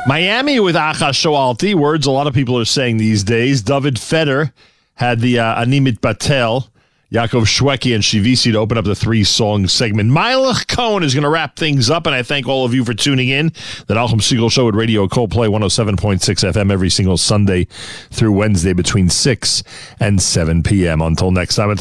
Miami with Acha Shoalti. Words a lot of people are saying these days. David Feder had the Animit Batel, Yaakov Shweki, and Shivisi to open up the 3-song segment. Meilech Cohen is going to wrap things up, and I thank all of you for tuning in. The Nachum Segal Show at Radio Coldplay 107.6 FM every single Sunday through Wednesday between 6 and 7 p.m. Until next time.